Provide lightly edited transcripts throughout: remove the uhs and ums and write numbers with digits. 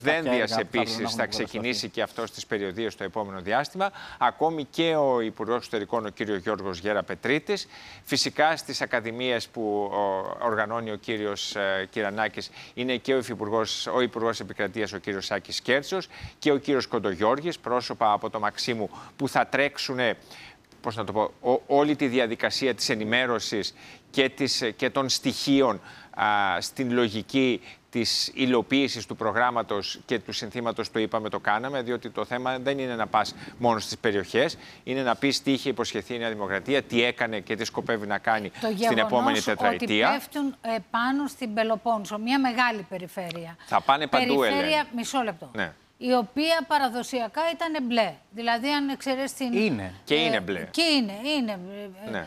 Δένδιας επίσης θα ξεκινήσει και αυτό στις περιοδίες στο επόμενο διάστημα. Ακόμη και ο Υπουργός Εξωτερικών, ο κύριος Γιώργος Γεραπετρίτης. Φυσικά στις ακαδημίες που οργανώνει ο κύριος Κυρανάκης είναι και ο Υπουργός Επικρατείας, ο κύριος Σάκης Κέρτσος, και ο κύριος Κοντογιώργης, πρόσωπα από το Μαξίμου που θα τρέξουν, πώς να το πω, όλη τη διαδικασία της ενημέρωσης και των στοιχείων στην λογική της υλοποίησης του προγράμματος και του συνθήματος, το είπαμε, το κάναμε, διότι το θέμα δεν είναι να πας μόνο στις περιοχές, είναι να πεις τι είχε υποσχεθεί η Νέα Δημοκρατία, τι έκανε και τι σκοπεύει να κάνει στην επόμενη τετραετία. Ότι πέφτουν πάνω στην Πελοπόννησο, μια μεγάλη περιφέρεια. Θα πάνε παντού, περιφέρεια, μισό λεπτό. Ναι. Η οποία παραδοσιακά ήταν μπλε. Δηλαδή, αν εξαιρέσει την. Είναι. Και είναι μπλε. Και είναι. Ναι.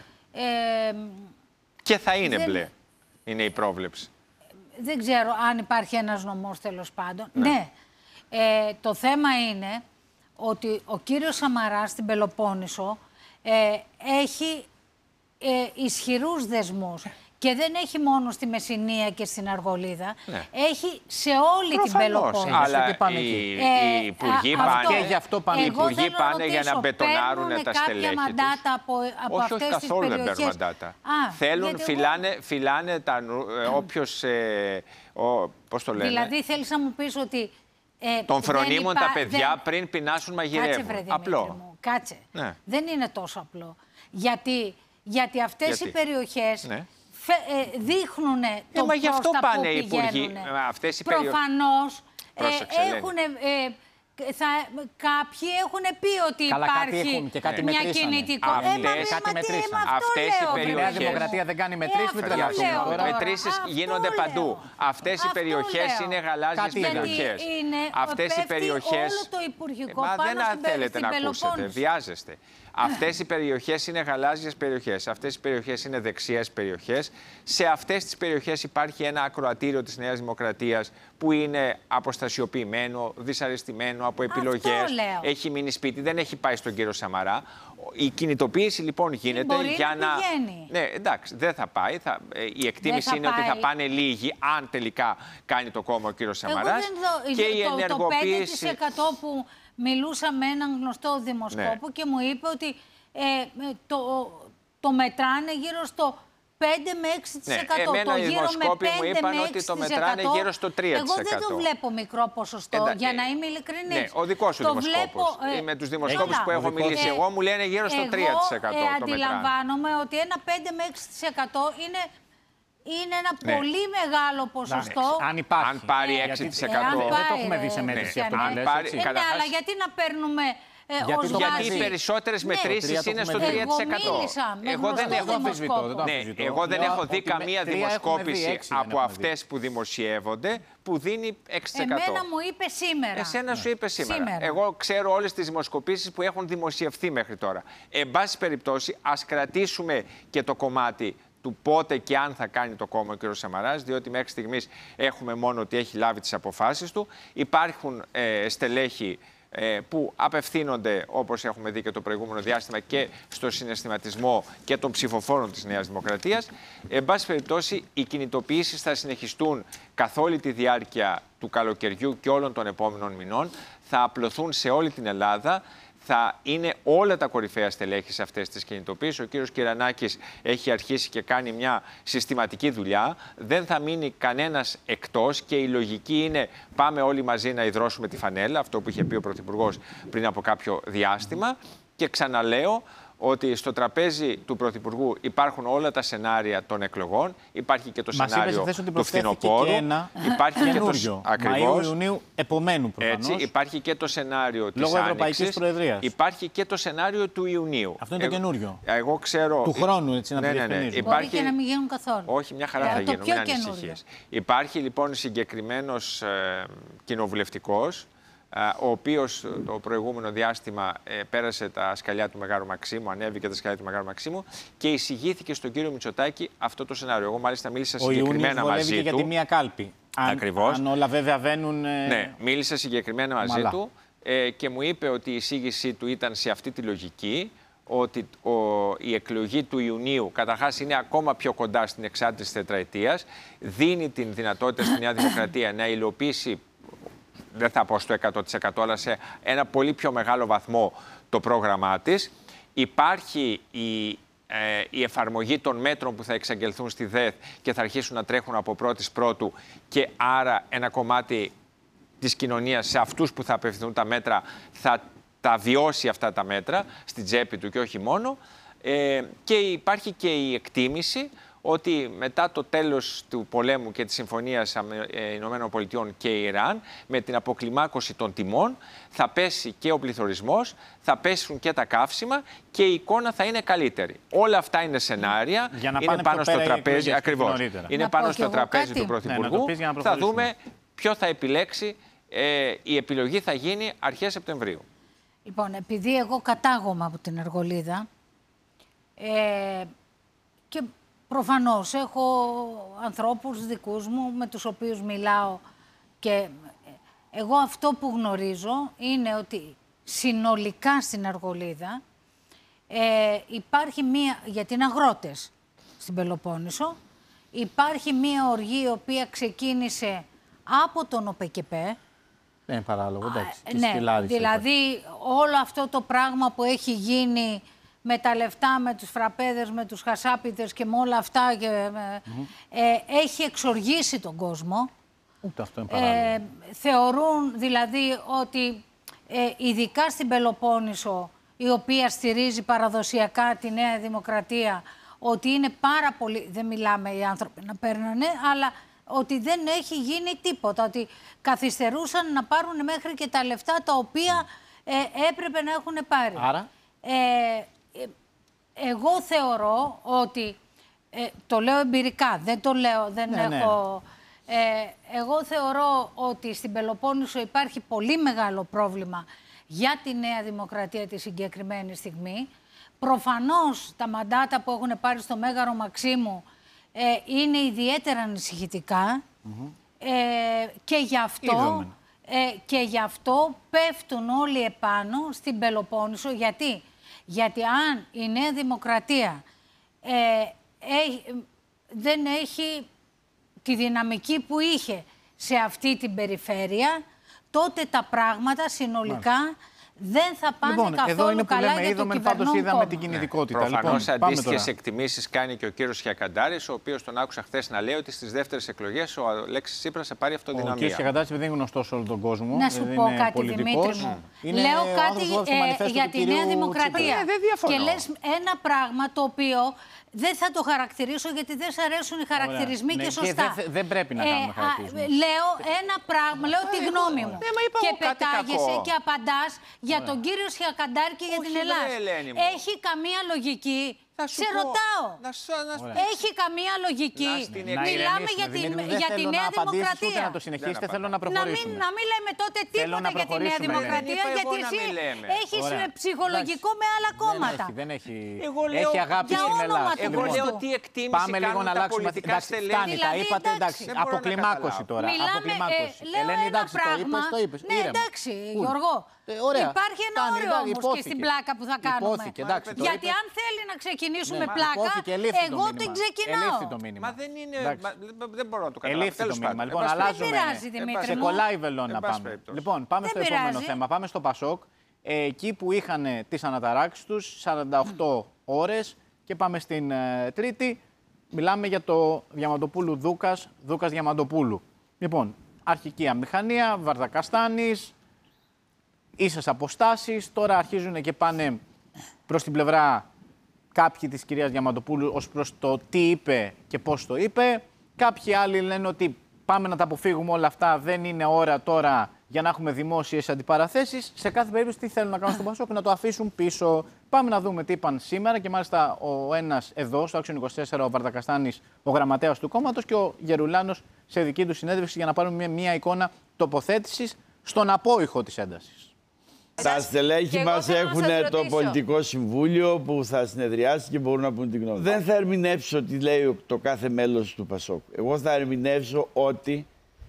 Και θα είναι μπλε. Είναι η πρόβλεψη. Δεν ξέρω αν υπάρχει ένας νομός, τέλος πάντων. Ναι. Το θέμα είναι ότι ο κύριος Σαμαράς στην Πελοπόννησο έχει ισχυρούς δεσμούς. Και δεν έχει μόνο στη Μεσσηνία και στην Αργολίδα. Ναι. Έχει σε όλη την Πελοπόννησο. Αλλά οι υπουργοί πάνε για να μπετονάρουν τα στελέχη τους. Μαντάτα από αυτές τις καθόλου δεν παίρνουν μαντάτα. Θέλουν, φυλάνε τα όποιος, πώς το λένε. Δηλαδή θέλεις να μου πεις ότι τον φρονίμουν τα παιδιά πριν πεινάσουν μαγειρεύουν. Κάτσε, απλό. Κάτσε. Ναι. Δεν είναι τόσο απλό. Γιατί αυτές οι περιοχές δείχνουν το πώς θα πάνε οι υπουργοί. Προφανώς έχουν... κάποιοι έχουν πει ότι υπάρχει μια κινητικότητα. Αυτές οι περιοχές... Η Νέα Δημοκρατία δεν κάνει μετρήσεις, μετρήσεις γίνονται παντού. Αυτές οι περιοχές είναι γαλάζιες περιοχές. Αυτές οι περιοχές... Όλο το υπουργικό δεν θέλετε να ακούσετε, βιάζεστε. Αυτές οι περιοχές είναι γαλάζιες περιοχές. Αυτές οι περιοχές είναι δεξιές περιοχές. Σε αυτές τις περιοχές υπάρχει ένα ακροατήριο της Νέας Δημοκρατίας που είναι αποστασιοποιημένο, δυσαρεστημένο από επιλογές. Έχει μείνει σπίτι, δεν έχει πάει στον κύριο Σαμαρά. Η κινητοποίηση λοιπόν γίνεται για να. Ναι, εντάξει, δεν θα πάει. Η εκτίμηση είναι ότι θα πάνε λίγοι, αν τελικά κάνει το κόμμα ο κύριος Σαμαράς. Και η ενεργοποίηση. Το 5% που μιλούσα με έναν γνωστό δημοσκόπο και μου είπε ότι το μετράνε γύρω στο 5 με 6%. Εμένα οι δημοσκόποι μου είπαν ότι το μετράνε γύρω στο 3%. Εγώ δεν το βλέπω μικρό ποσοστό, για να είμαι ειλικρινής. Ναι, ο δικός σου δημοσκόπος. Με τους δημοσκόπους που έχω μιλήσει εγώ μου λένε γύρω στο 3% το μετράνε. Αντιλαμβάνομαι ότι ένα 5 με 6% είναι ένα πολύ μεγάλο ποσοστό. Αν πάρει 6%. Δεν το έχουμε δει σε μέτρηση αυτό που λες. Αλλά γιατί να παίρνουμε γιατί οι περισσότερες μετρήσεις είναι στο 3%. Εγώ δεν έχω δει καμία δημοσκόπηση από αυτές που δημοσιεύονται που δίνει 6%. Εμένα μου είπε σήμερα. Εσένα σου είπε σήμερα. Εγώ ξέρω όλες τις δημοσκοπήσεις που έχουν δημοσιευθεί μέχρι τώρα. Εν πάση περιπτώσει, ας κρατήσουμε και το κομμάτι του πότε και αν θα κάνει το κόμμα ο κ. Σαμαράς, διότι μέχρι στιγμής έχουμε μόνο ότι έχει λάβει τις αποφάσεις του. Υπάρχουν στελέχη που απευθύνονται, όπως έχουμε δει και το προηγούμενο διάστημα, και στο συναισθηματισμό και των ψηφοφόρων της Νέας Δημοκρατίας. Εν πάση περιπτώσει, οι κινητοποιήσεις θα συνεχιστούν καθ' όλη τη διάρκεια του καλοκαιριού και όλων των επόμενων μηνών. Θα απλωθούν σε όλη την Ελλάδα. Θα είναι όλα τα κορυφαία στελέχη σε αυτές τις κινητοποίησεις. Ο κύριος Κυρανάκης έχει αρχίσει και κάνει μια συστηματική δουλειά. Δεν θα μείνει κανένας εκτός και η λογική είναι πάμε όλοι μαζί να ιδρώσουμε τη φανέλα, αυτό που είχε πει ο Πρωθυπουργός πριν από κάποιο διάστημα. Και ξαναλέω ότι στο τραπέζι του Πρωθυπουργού υπάρχουν όλα τα σενάρια των εκλογών. Υπάρχει και το σενάριο του φθινοπόρου. Υπάρχει και το ακριβώς. Ιουνίου επομένου προφανώς. Έτσι, υπάρχει και το σενάριο της Λόγω Ευρωπαϊκής Προεδρίας. Υπάρχει και το σενάριο του Ιουνίου. Αυτό είναι το καινούριο. Εγώ ξέρω. Του χρόνου, έτσι να το διευκρινίζουμε. Μπορεί και να μην γίνουν καθόλου. Όχι, μια χαρά θα γίνουν. Μην ανησυχείς. Υπάρχει λοιπόν συγκεκριμένος κοινοβουλευτικός, ο οποίος το προηγούμενο διάστημα πέρασε τα σκαλιά του Μεγάλου Μαξίμου, ανέβηκε τα σκαλιά του Μεγάλου Μαξίμου και εισηγήθηκε στον κύριο Μητσοτάκη αυτό το σενάριο. Εγώ μάλιστα μίλησα συγκεκριμένα μαζί του. Και για τη μία κάλπη. Ακριβώς. Αν όλα βέβαια βαίνουν. Ναι, μίλησα συγκεκριμένα μαζί του και μου είπε ότι η εισήγησή του ήταν σε αυτή τη λογική, ότι η εκλογή του Ιουνίου καταρχάς είναι ακόμα πιο κοντά στην εξάρτηση τετραετίας, δίνει την δυνατότητα στη Νέα Δημοκρατία να υλοποιήσει δεν θα πω στο 100% αλλά σε ένα πολύ πιο μεγάλο βαθμό το πρόγραμμά της. Υπάρχει η εφαρμογή των μέτρων που θα εξαγγελθούν στη ΔΕΘ και θα αρχίσουν να τρέχουν από 1η Πρώτου και άρα ένα κομμάτι της κοινωνίας σε αυτούς που θα απευθυνθούν τα μέτρα θα τα βιώσει αυτά τα μέτρα στην τσέπη του και όχι μόνο. Και υπάρχει και η εκτίμηση ότι μετά το τέλος του πολέμου και της συμφωνίας Ηνωμένων Πολιτειών και Ιράν, με την αποκλιμάκωση των τιμών, θα πέσει και ο πληθωρισμός, θα πέσουν και τα καύσιμα και η εικόνα θα είναι καλύτερη. Όλα αυτά είναι σενάρια, είναι πάνω στο τραπέζι, ακριβώς, είναι πάνω στο τραπέζι του Πρωθυπουργού. Θα δούμε ποιο θα επιλέξει, η επιλογή θα γίνει αρχές Σεπτεμβρίου. Λοιπόν, επειδή εγώ κατάγομαι από την Αργολίδα και προφανώς έχω ανθρώπους δικούς μου με τους οποίους μιλάω και εγώ αυτό που γνωρίζω είναι ότι συνολικά στην Αργολίδα υπάρχει μία, γιατί είναι αγρότες στην Πελοπόννησο, υπάρχει μία οργή η οποία ξεκίνησε από τον ΟΠΕΚΕΠΕ. Δεν είναι παράλογο, εντάξει. Ναι, δηλαδή όλο αυτό το πράγμα που έχει γίνει με τα λεφτά, με τους φραπέδες, με τους χασάπιδες και με όλα αυτά έχει εξοργήσει τον κόσμο. Ούτε αυτό είναι παράλογο. Θεωρούν δηλαδή ότι ειδικά στην Πελοπόννησο, η οποία στηρίζει παραδοσιακά τη Νέα Δημοκρατία, ότι είναι πάρα πολύ, δεν μιλάμε οι άνθρωποι να παίρνανε, αλλά ότι δεν έχει γίνει τίποτα, ότι καθυστερούσαν να πάρουν μέχρι και τα λεφτά τα οποία έπρεπε να έχουν πάρει. Άρα? Εγώ θεωρώ ότι, το λέω εμπειρικά, δεν το λέω, έχω... εγώ θεωρώ ότι στην Πελοπόννησο υπάρχει πολύ μεγάλο πρόβλημα για τη Νέα Δημοκρατία τη συγκεκριμένη στιγμή. Προφανώς τα μαντάτα που έχουν πάρει στο Μέγαρο Μαξίμου είναι ιδιαίτερα ανησυχητικά και γι' αυτό πέφτουν όλοι επάνω στην Πελοπόννησο. Γιατί αν η Νέα Δημοκρατία δεν έχει τη δυναμική που είχε σε αυτή την περιφέρεια, τότε τα πράγματα συνολικά δεν θα πάνε καθόλου καλά για το κυβερνόν είδαμε την κινητικότητα. Προφανώς αντίστοιχες εκτιμήσεις κάνει και ο κύριος Χιακαντάρης, ο οποίος τον άκουσα χθες να λέει ότι στις δεύτερες εκλογές ο Αλέξης Τσίπρας θα πάρει αυτοδυναμία. Ο κύριος Χιακαντάρης δεν είναι γνωστός σε όλο τον κόσμο. Να σου πω κάτι, Δημήτρη μου. Λέω κάτι για τη Νέα Δημοκρατία. Και λες ένα πράγμα το οποίο δεν θα το χαρακτηρίσω γιατί δεν σ' αρέσουν οι χαρακτηρισμοί και σωστά. Δεν πρέπει να κάνουμε χαρακτηρισμούς. Λέω ένα πράγμα, λέω τη γνώμη μου. Και πετάγεσαι και απαντάς για τον κύριο Χιακαντάρη και για την Ελλάδα. Έχει καμία λογική? Σε ρωτάω. Έχει καμία λογική? Μιλάμε για τη Νέα Δημοκρατία. Να το συνεχίσετε, θέλω να προχωρήσουμε. Να μην λέμε τότε τίποτα για τη Νέα Δημοκρατία, γιατί εσύ έχεις ψυχολογικό με άλλα κόμματα. Δεν έχει. Έχει αγάπη στην Ελλάδα. Εγώ λέω τι εκτίμηση κάνουν τα πολιτικά στελέχη. Τα είπατε, εντάξει. Αποκλιμάκωση τώρα. Λέω ένα πράγμα. Ναι, εντάξει, Γιώργο. Υπάρχει ένα όριο όμως και στην πλάκα που θα κάνουμε. Γιατί αν θέλει να ξεκινήσουμε πλάκα, εγώ την ξεκινάω. Μα δεν είναι. Δεν μπορώ να το καταλάβω. Ελήφθη το μήνυμα. Λοιπόν, αλλάζουμε. Σε κολλάει βελόν να πάμε. Λοιπόν, πάμε στο επόμενο θέμα. Πάμε στο Πασόκ. Εκεί που είχαν τις αναταράξεις τους, 48 ώρες, και πάμε στην Τρίτη. Μιλάμε για το Διαμαντοπούλου Δούκας Διαμαντοπούλου. Λοιπόν, αρχική αμηχανία, Βαρδακαστάνης, ίσες αποστάσεις. Τώρα αρχίζουν και πάνε προς την πλευρά κάποιοι της κυρίας Διαμαντοπούλου ως προς το τι είπε και πώς το είπε. Κάποιοι άλλοι λένε ότι πάμε να τα αποφύγουμε όλα αυτά, δεν είναι ώρα τώρα για να έχουμε δημόσιες αντιπαραθέσεις. Σε κάθε περίπτωση τι θέλουν να κάνουν στον Πασόκ, να το αφήσουν πίσω. Πάμε να δούμε τι είπαν σήμερα και μάλιστα ο ένας εδώ, στο Άξιον 24, ο Βαρδακαστάνης, ο γραμματέας του κόμματος, και ο Γερουλάνος σε δική του συνέντευξη για να πάρουμε μια εικόνα τοποθέτησης στον απόϊχο της έντασης. Τα στελέχη μας έχουν το πολιτικό συμβούλιο που θα συνεδριάσει και μπορούν να πούν την γνώμη. Δεν θα ερμηνεύσω τι λέει το κάθε μέλος του Πασόκ. Εγώ θα ερμηνεύσω ότι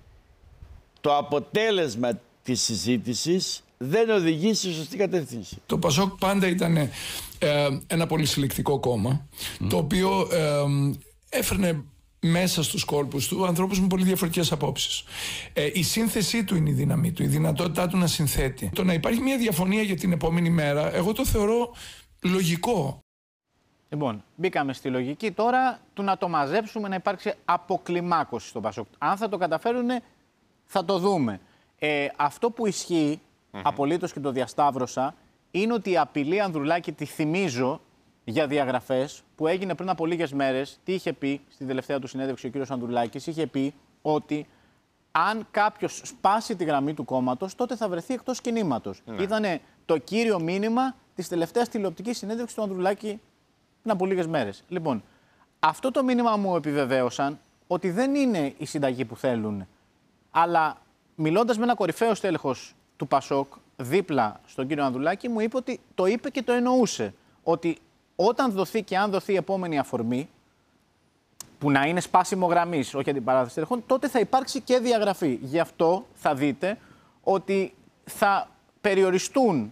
το αποτέλεσμα της συζήτησης δεν οδηγεί στη σωστή κατεύθυνση. Το Πασόκ πάντα ήταν ένα πολύ συλλεκτικό κόμμα, το οποίο έφερνε μέσα στους κόλπους του ανθρώπους με πολύ διαφορετικές απόψεις. Η σύνθεσή του είναι η δύναμή του, η δυνατότητά του να συνθέτει. Το να υπάρχει μια διαφωνία για την επόμενη μέρα, εγώ το θεωρώ λογικό. Λοιπόν, μπήκαμε στη λογική τώρα του να το μαζέψουμε, να υπάρξει αποκλιμάκωση στο Πασόκ. Αν θα το καταφέρουν, θα το δούμε. Αυτό που ισχύει, απολύτως και το διασταύρωσα, είναι ότι η απειλή Ανδρουλάκη, τη θυμίζω, για διαγραφές που έγινε πριν από λίγες μέρες. Τι είχε πει στην τελευταία του συνέντευξη ο κύριος Ανδρουλάκης? Είχε πει ότι αν κάποιος σπάσει τη γραμμή του κόμματος, τότε θα βρεθεί εκτός κινήματος. Ήτανε το κύριο μήνυμα της τελευταίας τηλεοπτικής συνέντευξης του Ανδρουλάκη πριν από λίγες μέρες. Λοιπόν, αυτό το μήνυμα μου επιβεβαίωσαν ότι δεν είναι η συνταγή που θέλουν. Αλλά μιλώντας με ένα κορυφαίο στέλεχος του Πασόκ, δίπλα στον κύριο Ανδρουλάκη, μου είπε ότι το είπε και το εννοούσε. Ότι όταν δοθεί και αν δοθεί η επόμενη αφορμή, που να είναι σπάσιμο γραμμής, όχι αντιπαράθεση στελεχών, τότε θα υπάρξει και διαγραφή. Γι' αυτό θα δείτε ότι θα περιοριστούν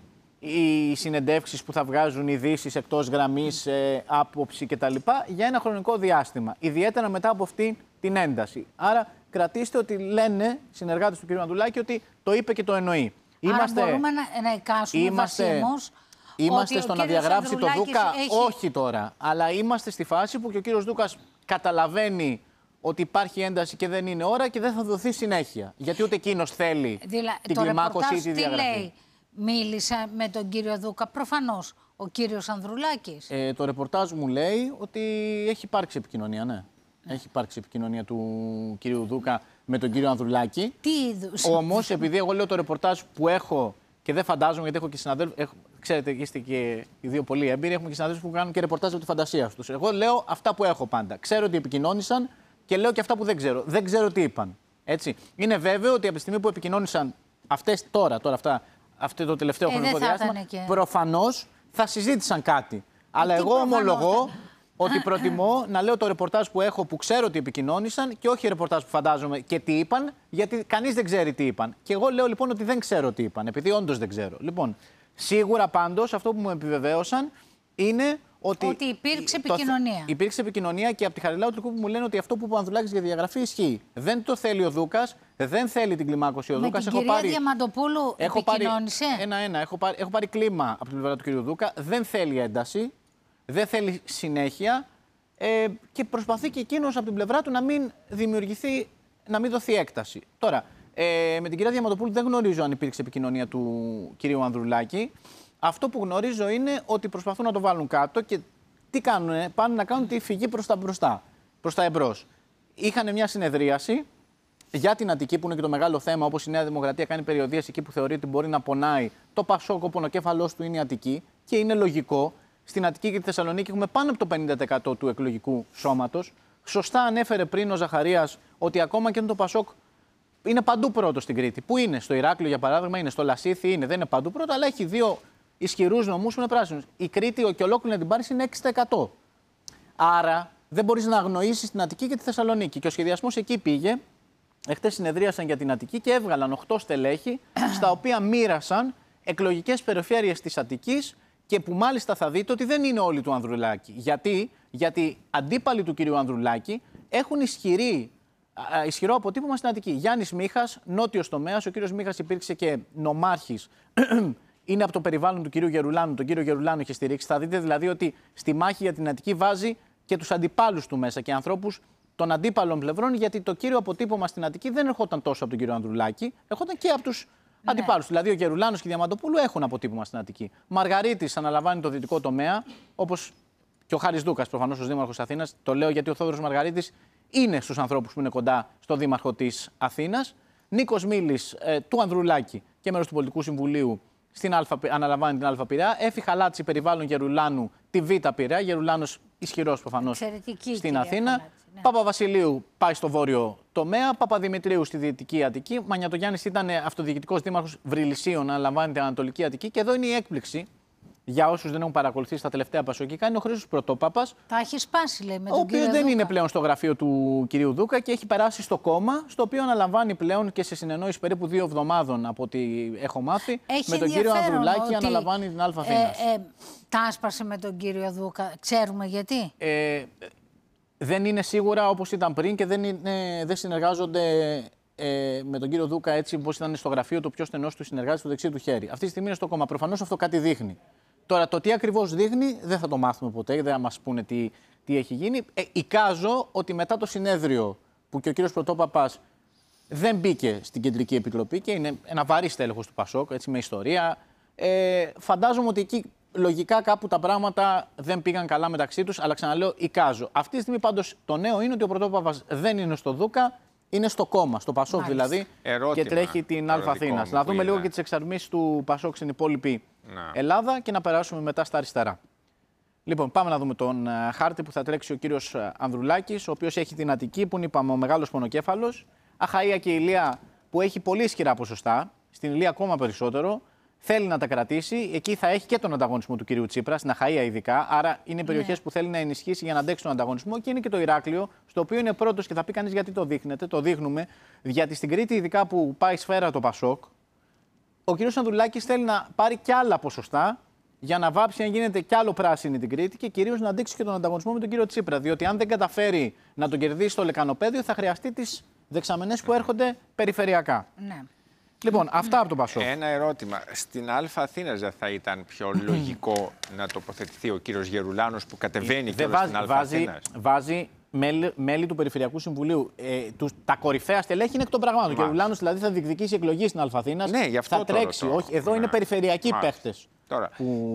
οι συνεντεύξεις που θα βγάζουν ειδήσεις εκτός γραμμής, άποψη κτλ. Για ένα χρονικό διάστημα. Ιδιαίτερα μετά από αυτή την ένταση. Άρα κρατήστε ότι λένε συνεργάτες του κ. Ανδρουλάκη ότι το είπε και το εννοεί. Άρα μπορούμε να εικάσουμε βασίμως. Είμαστε στο να διαγράψει το Δούκα, όχι τώρα. Αλλά είμαστε στη φάση που και ο κύριος Δούκας καταλαβαίνει ότι υπάρχει ένταση και δεν είναι ώρα και δεν θα δοθεί συνέχεια. Γιατί ούτε εκείνος θέλει την κλιμάκωση ή τη διαγραφή. Τι λέει? Μίλησα με τον κύριο Δούκα, προφανώς, ο κύριος Ανδρουλάκης. Το ρεπορτάζ μου λέει ότι έχει υπάρξει επικοινωνία, ναι. Έχει υπάρξει επικοινωνία του κύριου Δούκα με τον κύριο Ανδρουλάκη. Τι είδους? Όμως, επειδή εγώ λέω το ρεπορτάζ που έχω και δεν φαντάζομαι, γιατί έχω και συναδέλφους. Ξέρετε, είστε και οι δύο πολύ έμπειροι. Έχουμε και συναδέλφους που κάνουν και ρεπορτάζ από τη φαντασία τους. Εγώ λέω αυτά που έχω πάντα. Ξέρω ότι επικοινώνησαν και λέω και αυτά που δεν ξέρω. Δεν ξέρω τι είπαν. Έτσι. Είναι βέβαιο ότι από τη στιγμή που επικοινώνησαν αυτές τώρα αυτό το τελευταίο χρονικό διάστημα, προφανώς θα συζήτησαν κάτι. Αλλά εγώ ομολογώ ότι προτιμώ να λέω το ρεπορτάζ που έχω, που ξέρω ότι επικοινώνησαν, και όχι ρεπορτάζ που φαντάζομαι και τι είπαν, γιατί κανείς δεν ξέρει τι είπαν. Και εγώ λέω λοιπόν ότι δεν ξέρω τι είπαν, επειδή όντως δεν ξέρω. Λοιπόν, σίγουρα πάντως αυτό που μου επιβεβαίωσαν είναι ότι υπήρξε επικοινωνία. Υπήρξε επικοινωνία και από τη Χαριλάου του Κούπου μου λένε ότι αυτό που είπε ο Ανδρουλάκης για διαγραφή ισχύει. Δεν το θέλει ο Δούκας, δεν θέλει την κλιμάκωση ο Δούκας. Με την κυρία Διαμαντοπούλου επικοινώνησε. Έχω πάρει κλίμα από την πλευρά του κυρίου Δούκα. Δεν θέλει ένταση, δεν θέλει συνέχεια και προσπαθεί και εκείνος από την πλευρά του να μην δημιουργηθεί, να μην δοθεί έκταση. Τώρα, με την κυρία Διαμαντοπούλου δεν γνωρίζω αν υπήρξε επικοινωνία του κυρίου Ανδρουλάκη. Αυτό που γνωρίζω είναι ότι προσπαθούν να το βάλουν κάτω και τι κάνουνε? Πάνε να κάνουν τη φυγή προς τα εμπρός. Είχαν μια συνεδρίαση για την Αττική, που είναι και το μεγάλο θέμα, όπως η Νέα Δημοκρατία κάνει περιοδίες εκεί που θεωρεί ότι μπορεί να πονάει. Το Πασόκ, ο πονοκέφαλός του είναι η Αττική και είναι λογικό. Στην Αττική και τη Θεσσαλονίκη έχουμε πάνω από το 50% του εκλογικού σώματος. Σωστά ανέφερε πριν ο Ζαχαρίας ότι ακόμα και αν το Πασόκ είναι παντού πρώτο στην Κρήτη. Πού είναι? Στο Ηράκλειο, για παράδειγμα, είναι στο Λασίθι, είναι. Δεν είναι παντού πρώτο, αλλά έχει δύο ισχυρούς νομούς που είναι πράσινους. Η Κρήτη και ολόκληρη την πάρει είναι 6%. Άρα δεν μπορείς να αγνοήσεις την Αττική και τη Θεσσαλονίκη. Και ο σχεδιασμός εκεί πήγε. Εχθές συνεδρίασαν για την Αττική και έβγαλαν 8 στελέχη, στα οποία μοίρασαν εκλογικές περιφέρειες της Αττικής και που μάλιστα θα δείτε ότι δεν είναι όλοι του Ανδρουλάκη. Γιατί αντίπαλοι του κυρίου Ανδρουλάκη έχουν ισχυρό αποτύπωμα στην Αττική. Γιάννης Μίχας, νότιος τομέας. Ο κύριος Μίχας υπήρξε και νομάρχης. Είναι από το περιβάλλον του κυρίου Γερουλάνου. Τον κύριο Γερουλάνου είχε στηρίξει. Θα δείτε δηλαδή ότι στη μάχη για την Αττική βάζει και τους αντιπάλους του μέσα και ανθρώπους των αντίπαλων πλευρών. Γιατί το κύριο αποτύπωμα στην Αττική δεν ερχόταν τόσο από τον κύριο Ανδρουλάκη, ερχόταν και από τους αντιπάλους. Δηλαδή ο Γερουλάνος και η Διαμαντοπούλου έχουν αποτύπωμα στην Αττική. Μαργαρίτης αναλαμβάνει το δυτικό τομέα, όπως και ο Χάρης Δούκας, προφανώς ως Δήμαρχος Αθήνας. Το λέω γιατί ο Θόδωρος Μαργαρίτης είναι στους ανθρώπους που είναι κοντά στο Δήμαρχο της Αθήνας. Νίκος Μίλης του Ανδρουλάκη και μέρος του Πολιτικού Συμβουλίου αναλαμβάνει την Α Πειραιά. Έφη Χαλάτση, περιβάλλον Γερουλάνου, τη Β Πειραιά. Γερουλάνος ισχυρός προφανώς στην Αθήνα. Ναι. Παπαβασιλείου πάει στο βόρειο τομέα. Παπαδημητρίου στη Δυτική Αττική. Μανιατογιάννης ήταν αυτοδιοικητικός δήμαρχος Βρυλισσίων, αναλαμβάνει την Ανατολική Αττική. Και εδώ είναι η έκπληξη. Για όσους δεν έχουν παρακολουθήσει τα τελευταία πασοκικά, είναι ο Χρήστος Πρωτόπαπας. Τα έχει σπάσει, λέει, με τον κύριο Δούκα. Ο οποίος δεν είναι πλέον στο γραφείο του κυρίου Δούκα και έχει περάσει στο κόμμα, στο οποίο αναλαμβάνει πλέον και σε συνεννόηση περίπου 2 εβδομάδων, από ό,τι έχω μάθει, με τον κύριο Ανδρουλάκη αναλαμβάνει την Α Αθήνας. Τα άσπασε με τον κύριο Δούκα. Ξέρουμε γιατί. δεν είναι σίγουρα όπως ήταν πριν και δεν συνεργάζονται με τον κύριο Δούκα έτσι όπως ήταν στο γραφείο το πιο στενός του συνεργάτη στο δεξί του χέρι. Αυτή τη στιγμή είναι στο κόμμα. Προφανώς αυτό κάτι δείχνει. Τώρα, το τι ακριβώς δείχνει δεν θα το μάθουμε ποτέ, δεν θα μας πούνε τι έχει γίνει. Εικάζω ότι μετά το συνέδριο που και ο κύριος Πρωτόπαπας δεν μπήκε στην Κεντρική Επιτροπή και είναι ένα βαρύς τέλεχος του Πασόκ, έτσι, με ιστορία. Φαντάζομαι ότι εκεί λογικά κάπου τα πράγματα δεν πήγαν καλά μεταξύ τους, αλλά ξαναλέω, εικάζω. Αυτή τη στιγμή πάντως το νέο είναι ότι ο Πρωτόπαπας δεν είναι στο Δούκα, είναι στο κόμμα, στο Πασόκ δηλαδή, και τρέχει την Α' Αθήνας. Να δούμε λίγο και τις εξαρμίσεις του Πασόκ στην υπόλοιπη Ελλάδα και να περάσουμε μετά στα αριστερά. Λοιπόν, πάμε να δούμε τον χάρτη που θα τρέξει ο κύριος Ανδρουλάκης, ο οποίος έχει την Αττική, που είναι, είπαμε, ο μεγάλος πονοκέφαλος. Αχαΐα και Ηλεία, που έχει πολύ ισχυρά ποσοστά, στην Ηλεία ακόμα περισσότερο. Θέλει να τα κρατήσει. Εκεί θα έχει και τον ανταγωνισμό του κυρίου Τσίπρα, στην Αχαΐα ειδικά. Άρα είναι περιοχές που θέλει να ενισχύσει για να αντέξει τον ανταγωνισμό. Και είναι και το Ηράκλειο, στο οποίο είναι πρώτος και θα πει κανείς γιατί το δείχνετε. Το δείχνουμε γιατί στην Κρήτη, ειδικά που πάει σφαίρα το Πασόκ, ο κύριος Ανδρουλάκης θέλει να πάρει κι άλλα ποσοστά για να βάψει να γίνεται κι άλλο πράσινη την Κρήτη και κυρίως να αντέξει και τον ανταγωνισμό με τον κύριο Τσίπρα. Διότι αν δεν καταφέρει να τον κερδίσει στο λεκανοπέδιο, θα χρειαστεί τις δεξαμενές που έρχονται περιφερειακά. Ναι. Λοιπόν, αυτά από τον Πασόκ. Ένα ερώτημα. Στην Α' Αθήνας δεν θα ήταν πιο λογικό να τοποθετηθεί ο κύριος Γερουλάνος που κατεβαίνει και στην Α' Αθήνας? Βάζει μέλη του Περιφερειακού Συμβουλίου. Τα κορυφαία στελέχη είναι εκ των πραγμάτων. Ο Γερουλάνος δηλαδή θα διεκδικήσει εκλογή στην Α' Αθήνας. Ναι, γι' αυτό θα τρέξει. Όχι, εδώ είναι περιφερειακοί παίχτες. Τώρα,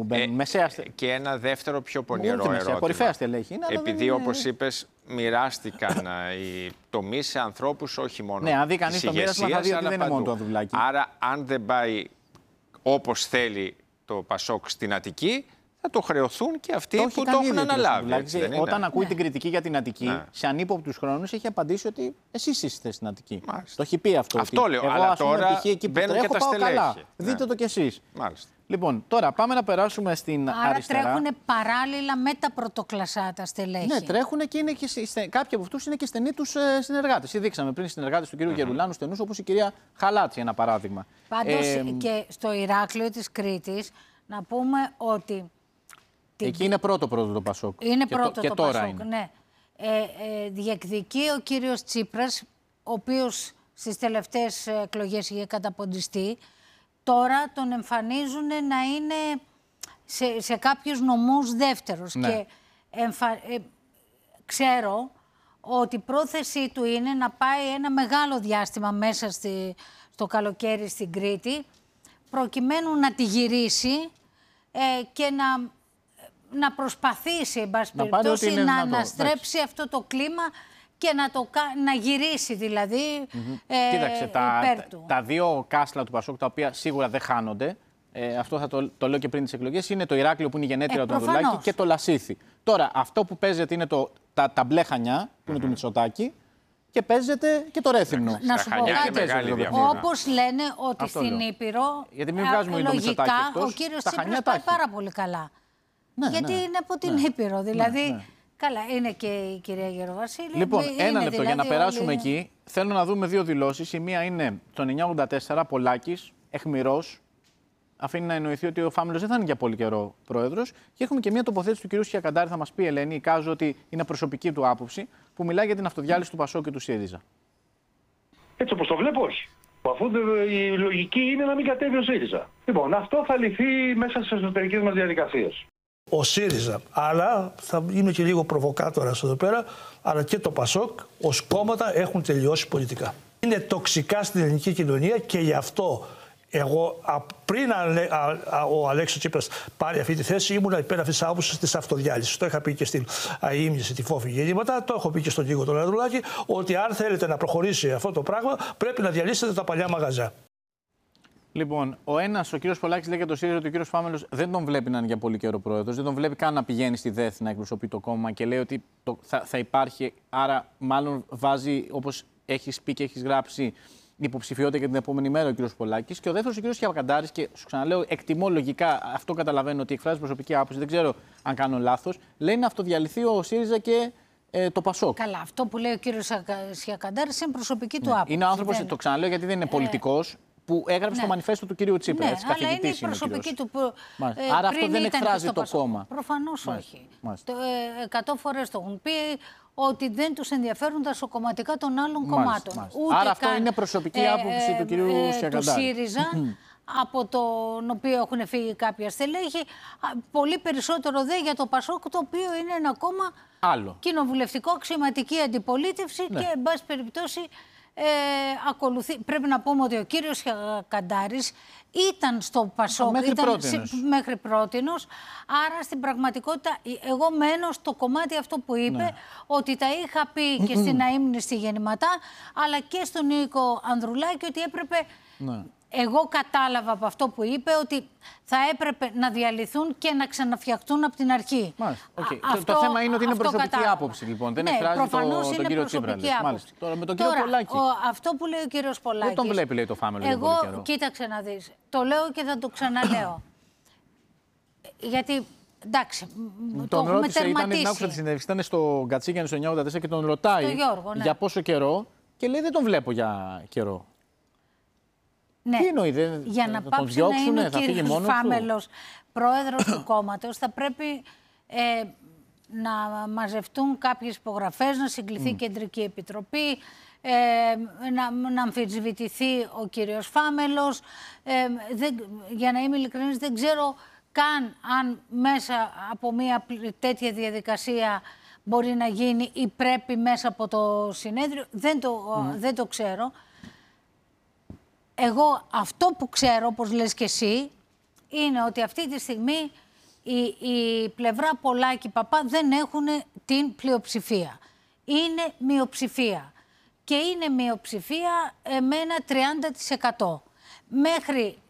και ένα δεύτερο πιο πονηρό ερώτημα. Κορυφαία στελέχη είναι, επειδή όπως είπες μοιράστηκαν οι τομείς σε ανθρώπους όχι μόνο ναι, αν δει κανείς το μοίρασμα θα δει ότι δεν είναι μόνο το Ανδρουλάκη. Άρα αν δεν πάει όπως θέλει το Πασόκ στην Αττική, θα το χρεωθούν και αυτοί που το έχουν αναλάβει. Όταν ακούει την κριτική για την Αττική, σε ανύποπτους χρόνους έχει απαντήσει ότι εσείς είστε στην Αττική. Μάλιστα. Το έχει πει αυτό. Αυτό λέω. Εγώ, αλλά τώρα εκεί μπαίνουν και τα στελέχη. Δείτε το κι εσείς. Μάλιστα. Λοιπόν, τώρα πάμε να περάσουμε στην αριστερά. Άρα τρέχουν παράλληλα με τα πρωτοκλασσά τα στελέχη. Ναι, τρέχουν και είναι κάποιοι από αυτούς είναι και στενοί τους συνεργάτες. Δείξαμε πριν συνεργάτες του κυρίου Γερουλάνου στενούς, όπως η κυρία Χαλάτση, ένα παράδειγμα. Πάντως και στο Ηράκλειο της Κρήτης, να πούμε ότι. Εκεί είναι πρώτο το Πασόκ. Είναι πρώτο το Πασόκ, είναι. Ναι. Διεκδικεί ο κύριος Τσίπρας, ο οποίος στις τελευταίες εκλογές είχε καταποντιστεί. Τώρα τον εμφανίζουν να είναι σε κάποιους νομούς δεύτερος. Ναι. Και ξέρω ότι η πρόθεσή του είναι να πάει ένα μεγάλο διάστημα μέσα στο καλοκαίρι στην Κρήτη, προκειμένου να τη γυρίσει και να προσπαθήσει, εν πάση περιπτώσει, να αναστρέψει αυτό το κλίμα και να γυρίσει δηλαδή κοίταξε, τα δύο κάστλα του Πασόκ, τα οποία σίγουρα δεν χάνονται, αυτό θα το λέω και πριν τις εκλογές, είναι το Ηράκλειο που είναι η γενέτειρα του Ανδρουλάκη και το Λασίθι. Τώρα, αυτό που παίζεται είναι τα μπλε χανιά, που είναι του Μητσοτάκη, και παίζεται και το Ρέθυμνο. Να σου πω κάτι, όπως λένε ότι στην Ήπειρο, γιατί μην βγάζουμε λογικά ο κύριος Τσίπρας πάει πάρα πολύ καλά. Γιατί είναι από την Ήπειρο, δηλαδή. Καλά, είναι και η κυρία Γεροβασίλη. Λοιπόν, ένα λεπτό για να περάσουμε εκεί. Θέλω να δούμε δύο δηλώσεις. Η μία είναι το 1984, Πολάκης, αιχμηρός. Αφήνει να εννοηθεί ότι ο Φάμελος δεν θα είναι για πολύ καιρό πρόεδρος. Και έχουμε και μία τοποθέτηση του κυρίου Σιακαντάρη, θα μας πει η Ελένη, εικάζω ότι είναι προσωπική του άποψη, που μιλάει για την αυτοδιάλυση του Πασόκ και του ΣΥΡΙΖΑ. Έτσι όπως το βλέπω, όχι. Αφού η λογική είναι να μην κατέβει ο ΣΥΡΙΖΑ. Λοιπόν, αυτό θα λυθεί μέσα στις εσωτερικές μας διαδικασίες. Ο ΣΥΡΙΖΑ, αλλά θα είμαι και λίγο προβοκάτορας εδώ πέρα, αλλά και το ΠΑΣΟΚ ως κόμματα έχουν τελειώσει πολιτικά. Είναι τοξικά στην ελληνική κοινωνία και γι' αυτό εγώ πριν ο Αλέξης Τσίπρας πάρει αυτή τη θέση ήμουν υπέρ αυτής της άποψης της αυτοδιάλυσης. Το είχα πει και στην αείμνηση, τη φόφη γεννήματα, το έχω πει και στον Νίκο τον Ανδρουλάκη, ότι αν θέλετε να προχωρήσει αυτό το πράγμα πρέπει να διαλύσετε τα παλιά μαγαζιά. Λοιπόν, ο κύριος Πολάκης λέει για το ΣΥΡΙΖΑ ότι ο κύριος Φάμελος δεν τον βλέπει να είναι για πολύ καιρό πρόεδρος, δεν τον βλέπει καν να πηγαίνει στη ΔΕΘ να εκπροσωπεί το κόμμα και λέει ότι θα υπάρχει. Άρα, μάλλον βάζει, όπως έχεις πει και έχεις γράψει, υποψηφιότητα για την επόμενη μέρα ο κύριος Πολάκης. Και ο δεύτερος ο κύριος Χιακαντάρης, και σου ξαναλέω, εκτιμώ λογικά, αυτό καταλαβαίνω ότι εκφράζει προσωπική άποψη, δεν ξέρω αν κάνω λάθος, λέει να αυτοδιαλυθεί ο ΣΥΡΙΖΑ και το Πασόκ. Καλά, αυτό που λέει ο κύριος Χιακαντάρης είναι προσωπική του άποψη. Είναι ο άνθρωπος, το ξαναλέω γιατί δεν είναι πολιτικός, που έγραψε στο μανιφέστο του κυρίου Τσίπρα. Ναι, έτσι, αλλά είναι η προσωπική του. Άρα αυτό δεν εκφράζει το κόμμα. Προφανώς όχι. 100 φορές το έχουν πει ότι δεν τους ενδιαφέρουν τα σωκομματικά των άλλων κομμάτων. Ούτε άρα αυτό είναι προσωπική άποψη του κυρίου Σιακαντάρη. Του ΣΥΡΙΖΑ, από τον οποίο έχουν φύγει κάποια στελέχη. Πολύ περισσότερο δε για το ΠΑΣΟΚ, το οποίο είναι ένα κόμμα κοινοβουλευτικό, αξιωματική αντιπολίτευση και, εν πάση περιπτώσει, ακολουθεί. Πρέπει να πούμε ότι ο κύριος Καντάρης ήταν στο ΠΑΣΟΚ μέχρι πρότινος. Άρα στην πραγματικότητα εγώ μένω στο κομμάτι αυτό που είπε, ότι τα είχα πει και στην αείμνηστη γεννηματά, αλλά και στον Νίκο Ανδρουλάκη, ότι έπρεπε... Εγώ κατάλαβα από αυτό που είπε ότι θα έπρεπε να διαλυθούν και να ξαναφτιαχτούν από την αρχή. Το θέμα είναι ότι είναι προσωπική άποψη, λοιπόν. Δεν εκφράζει τον κύριο Τσίπρα. Τώρα με τον κύριο Πολάκη. Αυτό που λέει ο κύριος Πολάκης. Δεν τον βλέπει, λέει, το Φάμελο. Εγώ, κοίταξε να δεις. Το λέω και θα το ξαναλέω. Γιατί, εντάξει, το έχουμε τερματίσει. Άκουσα τη συνέντευξη, ήταν στο Κατσίκιαν στο 984 και τον ρωτάει για πόσο καιρό και λέει δεν τον βλέπω για καιρό. Ναι, τι εννοεί, για να πάψει να είναι ο κύριος Φάμελος πρόεδρος του κόμματος, θα πρέπει να μαζευτούν κάποιες υπογραφές, να συγκληθεί κεντρική επιτροπή, να αμφισβητηθεί ο κύριος Φάμελος. Για να είμαι ειλικρινής, δεν ξέρω καν αν μέσα από μια τέτοια διαδικασία μπορεί να γίνει ή πρέπει μέσα από το συνέδριο. Δεν το ξέρω. Εγώ αυτό που ξέρω, όπως λες και εσύ, είναι ότι αυτή τη στιγμή η πλευρά Πολάκη-Παπά δεν έχουν την πλειοψηφία. Είναι μειοψηφία. Και είναι μειοψηφία με ένα 30%. Μέχρι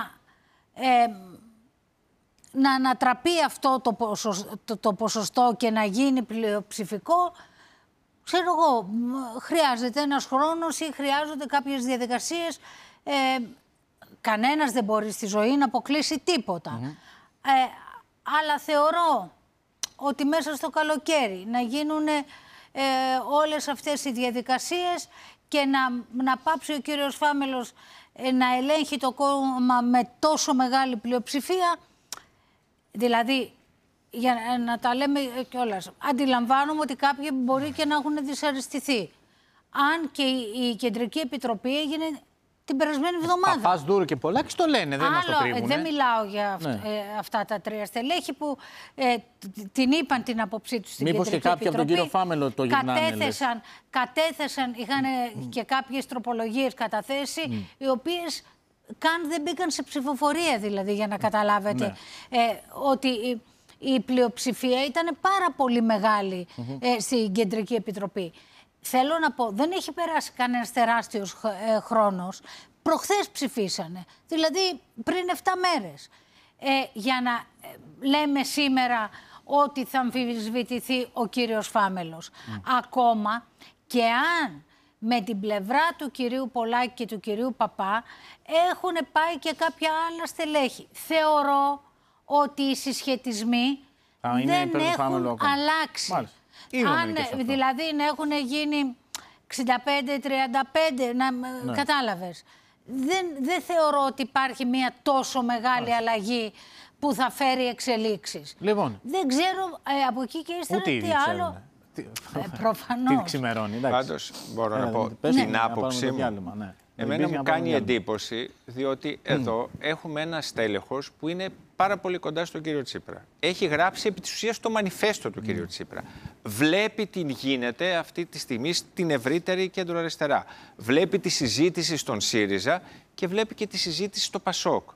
να ανατραπεί αυτό το ποσοστό και να γίνει πλειοψηφικό, ξέρω εγώ, χρειάζεται ένας χρόνος ή χρειάζονται κάποιες διαδικασίες. Κανένας δεν μπορεί στη ζωή να αποκλείσει τίποτα. Αλλά θεωρώ ότι μέσα στο καλοκαίρι να γίνουν όλες αυτές οι διαδικασίες και να πάψει ο κύριος Φάμελος να ελέγχει το κόμμα με τόσο μεγάλη πλειοψηφία. Δηλαδή, για να τα λέμε κιόλας, αντιλαμβάνομαι ότι κάποιοι μπορεί και να έχουν δυσαρεστηθεί. Αν και η Κεντρική Επιτροπή έγινε την περασμένη εβδομάδα. Παπάς, Δούρου και Πολάκης το λένε, δεν μας το κρύβουνε. Δεν μιλάω για αυτά τα τρία στελέχη που την είπαν την άποψή τους στην Κεντρική Επιτροπή. Μήπως και κάποιοι από τον κύριο Φάμελο το γυρνάνε. Κατέθεσαν, είχαν και κάποιες τροπολογίες καταθέσει, οι οποίες καν δεν μπήκαν σε ψηφοφορία, δηλαδή, για να καταλάβετε ότι η πλειοψηφία ήταν πάρα πολύ μεγάλη στην Κεντρική Επιτροπή. Θέλω να πω, δεν έχει περάσει κανένας τεράστιος χρόνος. Προχθές ψηφίσανε, δηλαδή πριν 7 μέρες. Για να λέμε σήμερα ότι θα αμφισβητηθεί ο κύριος Φάμελος. Ακόμα και αν με την πλευρά του κυρίου Πολάκη και του κυρίου Παπά έχουν πάει και κάποια άλλα στελέχη. Θεωρώ ότι οι συσχετισμοί δεν έχουν αλλάξει. Δηλαδή να έχουν γίνει 65-35, κατάλαβες. Δεν θεωρώ ότι υπάρχει μια τόσο μεγάλη αλλαγή που θα φέρει εξελίξεις. Λοιπόν. Δεν ξέρω από εκεί και ύστερα τι άλλο. Προφανώς. Τι ξημερώνει, πάντως μπορώ να πω την άποψή μου. Εμένα μου κάνει εντύπωση, διότι εδώ έχουμε ένα στέλεχος που είναι πάρα πολύ κοντά στον κύριο Τσίπρα. Έχει γράψει επί της ουσίας το μανιφέστο του κύριου Τσίπρα. Βλέπει τι γίνεται αυτή τη στιγμή στην ευρύτερη κεντροαριστερά. Βλέπει τη συζήτηση στον ΣΥΡΙΖΑ και βλέπει και τη συζήτηση στο ΠΑΣΟΚ.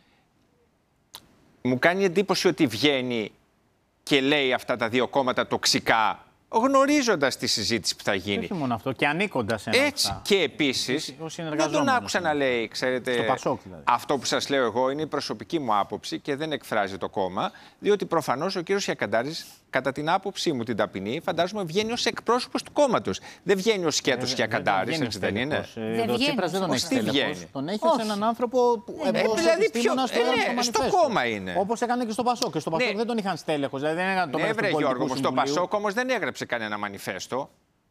Μου κάνει εντύπωση ότι βγαίνει και λέει αυτά τα δύο κόμματα τοξικά, γνωρίζοντας τη συζήτηση που θα γίνει. Όχι μόνο αυτό, και ανήκοντας σε έτσι αυτά. Και επίσης, δεν τον άκουσα να λέει, ξέρετε, στο Πασόκ, δηλαδή. Αυτό που σας λέω εγώ είναι η προσωπική μου άποψη και δεν εκφράζει το κόμμα, διότι προφανώς ο κύριος Χιακαντάρης, κατά την άποψή μου την ταπεινή, φαντάζομαι βγαίνει ως εκπρόσωπος του κόμματος. Δεν βγαίνει ως σκέτος Χιακαντάρης, έτσι δεν είναι? Ο Τσίπρας δεν τον έχει στέλεχος. Τον έχει ως έναν άνθρωπο που δηλαδή στο κόμμα είναι. Όπως έκανε και στο Πασόκ. Και στο Πασόκ δεν τον είχαν στέλεχος. Δηλαδή δεν έκανε τον Γιώργο, στο Πασόκ όμως δεν έγραψε κανένα μανιφέστο.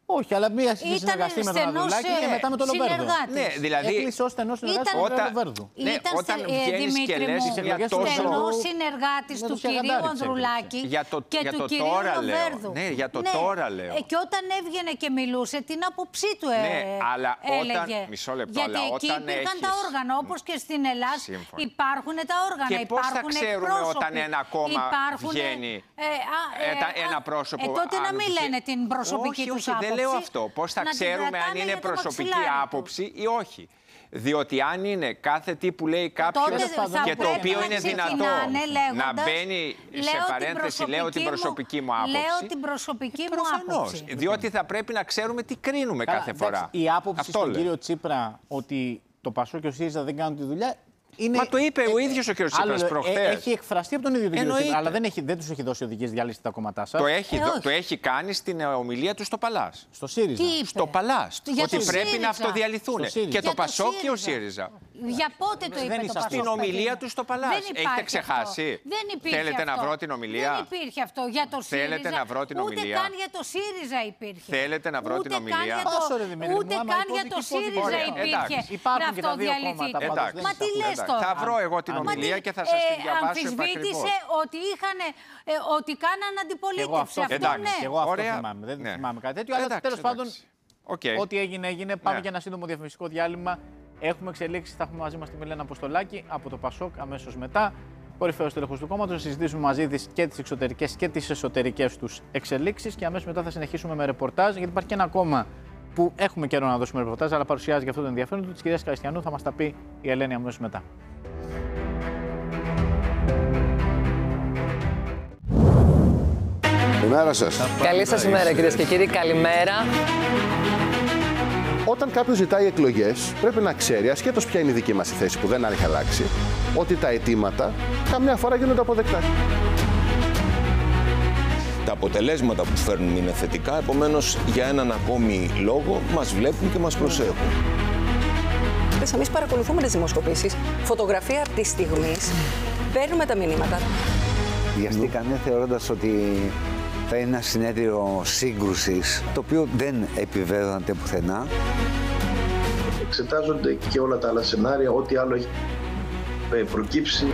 Όχι, αλλά μία συνεργαστή με τον Ανδρουλάκη και μετά με τον Λοβέρδο. Ναι, δηλαδή. Έκλεισε ως στενός συνεργάτης με τον Λοβέρδο. Όταν βγαίνεις και λες μια τόσο. Στενός συνεργάτης του κυρίου Ανδρουλάκη και του κυρίου Λοβέρδου. Ναι, για το τώρα λέω. Και όταν έβγαινε και μιλούσε, την άποψή του έλεγε. Μισό λεπτό, γιατί εκεί υπήρχαν τα όργανα, όπως και στην Ελλάδα υπάρχουν τα όργανα. Και πώς θα ξέρουμε όταν ένα κόμμα βγαίνει ένα πρόσωπο. Τότε να μην λένε την προσωπική του άποψη. Δεν λέω αυτό. Πώς θα ξέρουμε αν είναι προσωπική άποψη ή όχι. Διότι αν είναι κάθε τι που λέει κάποιος και το οποίο είναι δυνατό να μπαίνει σε παρένθεση, λέω την προσωπική μου άποψη. Λέω την προσωπική μου άποψη. Διότι θα πρέπει να ξέρουμε τι κρίνουμε κάθε φορά. Η άποψη στον κύριο Τσίπρα ότι το Πασόκ και ο ΣΥΡΙΖΑ δεν κάνουν τη δουλειά. Μα το είπε ο ίδιος ο κ. Τσίπρας προχθές. Έχει εκφραστεί από τον ίδιο τον κύριο Τσίπρα, αλλά δεν τους έχει δώσει οδηγίες διάλυση τα κόμματά σας. Το έχει κάνει στην ομιλία του στο Παλάς. Στο ΣΥΡΙΖΑ. Στο Παλάς. Ότι πρέπει να αυτοδιαλυθούν. Και το Πασόκ και ο ΣΥΡΙΖΑ. Για πότε το είπε το Πασόκ? Στην ομιλία του στο Παλάς. Έχετε ξεχάσει? Δεν υπήρχε. Θέλετε να βρω την ομιλία? Δεν υπήρχε αυτό για το ΣΥΡΙΖΑ. Θέλετε να βρω την ομιλία? Ούτε καν για το ΣΥΡΙΖΑ υπήρχε. Θέλετε να βρω την ομιλία? Ούτε καν για το ΣΥΡΙΖΑ υπήρχε. Υπάρχουν και τα δύο κόμματα. Μα τι λες τώρα? Θα βρω εγώ την ομιλία και θα σας την διαβάσω επακριβώς. Αμφισβήτησε ότι κάναν αντιπολίτευση. Εγώ αυτό θυμάμαι. Δεν θυμάμαι κάτι τέτοιο. Αλλά τέλος πάντων, ό,τι έγινε. Πάμε για ένα σύντομο διαφημιστικό διάλειμμα. Έχουμε εξελίξεις. Θα έχουμε μαζί μας τη Μελένα Αποστολάκη από το Πασόκ αμέσως μετά. Κορυφαίος τέλεχος του κόμματος. Θα συζητήσουμε μαζί της και τις εξωτερικές και τις εσωτερικές τους εξελίξεις. Και αμέσως μετά θα συνεχίσουμε με ρεπορτάζ. Γιατί υπάρχει και ένα κόμμα που έχουμε καιρό να δώσουμε ρεπορτάζ, αλλά παρουσιάζει για αυτό το ενδιαφέρον του. Της κυρίας Καριστιανού θα μας τα πει η Ελένη αμέσως μετά. Καλημέρα σας. Καλή σας ημέρα, κυρίες και κύριοι. Καλημέρα. Όταν κάποιος ζητάει εκλογές, πρέπει να ξέρει, ασχέτως ποια είναι η δική μας η θέση που δεν έχει αλλάξει, ότι τα αιτήματα καμιά φορά γίνονται αποδεκτά. Τα αποτελέσματα που φέρνουν είναι θετικά, επομένως για έναν ακόμη λόγο μας βλέπουν και μας προσέχουν. Εμείς παρακολουθούμε τις δημοσκοπήσεις, φωτογραφία από τη στιγμή, παίρνουμε τα μηνύματα. Βιαστήκανε θεωρώντας ότι θα είναι ένα συνέδριο σύγκρουσης, το οποίο δεν επιβεβαιώνεται πουθενά. Εξετάζονται και όλα τα άλλα σενάρια, ό,τι άλλο έχει προκύψει.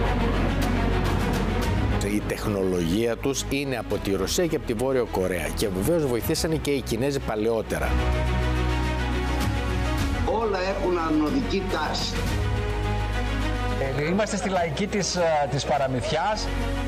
Η τεχνολογία τους είναι από τη Ρωσία και από τη Βόρεια Κορέα και βεβαίως βοηθήσανε και οι Κινέζοι παλαιότερα. Όλα έχουν ανωδική τάση. Είμαστε στη λαϊκή της παραμυθιάς.